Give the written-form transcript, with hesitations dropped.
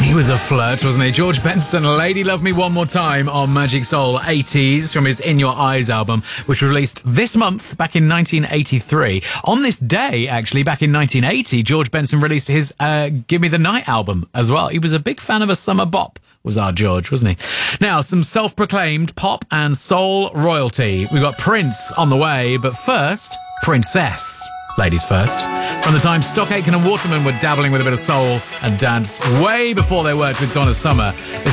He was a flirt, wasn't he? George Benson, Lady Love Me One More Time on Magic Soul 80s from his In Your Eyes album, which was released this month back in 1983. On this day, actually, back in 1980, George Benson released his Give Me the Night album as well. He was a big fan of a summer bop, was our George, wasn't he? Now, some self-proclaimed pop and soul royalty. We've got Prince on the way, but first, Princess. Ladies first. From the time Stock Aitken and Waterman were dabbling with a bit of soul and dance way before they worked with Donna Summer,